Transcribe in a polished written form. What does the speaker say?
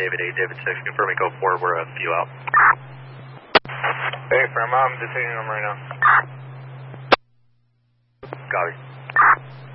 David 8, David 6, confirming code 4, we're a few out. Hey, Fremont, I'm detaining them right now. Copy.